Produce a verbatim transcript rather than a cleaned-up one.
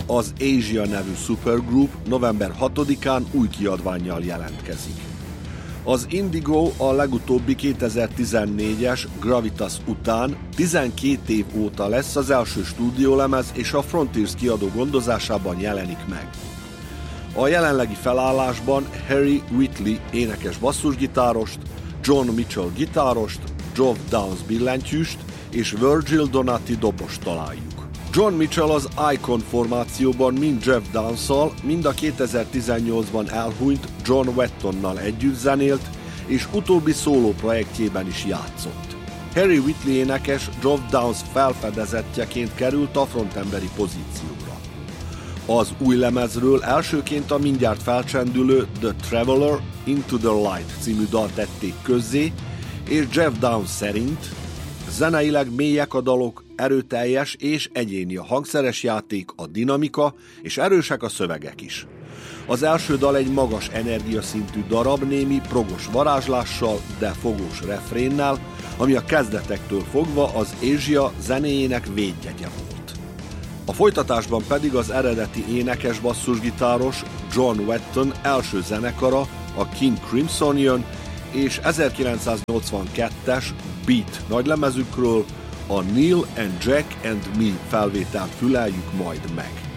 az Asia nevű supergroup november hatodikán új kiadvánnyal jelentkezik. Az Indigo a legutóbbi kétezer-tizennégyes Gravitas után tizenkét év óta lesz az első stúdiólemez, és a Frontiers kiadó gondozásában jelenik meg. A jelenlegi felállásban Harry Whitley énekes basszusgitárost, John Mitchell gitárost, Geoff Downes billentyűst és Virgil Donati dobost találjuk. John Mitchell az Icon formációban mind Geoff Downes-szal, mind a kétezer-tizennyolcban elhunyt John Wettonnal együtt zenélt, és utóbbi szóló projektjében is játszott. Harry Whitley énekes Geoff Downes felfedezettjeként került a frontemberi pozícióra. Az új lemezről elsőként a mindjárt felcsendülő The Traveler Into the Light című dalt tették közzé, és Geoff Downes szerint zeneileg mélyek a dalok, erőteljes és egyéni a hangszeres játék, a dinamika, és erősek a szövegek is. Az első dal egy magas energiaszintű darab némi progos varázslással, de fogós refrénnel, ami a kezdetektől fogva az Asia zenéjének védjegye volt. A folytatásban pedig az eredeti énekes basszusgitáros John Wetton első zenekara, a King Crimson jön, és ezerkilencszáznyolcvankettes Beat nagylemezükről a Neil and Jack and Me felvételt füleljük majd meg.